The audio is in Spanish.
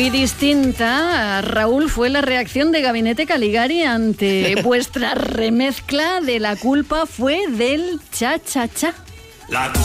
Y distinta, Raúl, fue la reacción de Gabinete Caligari ante vuestra remezcla de La culpa fue del cha-cha-cha. La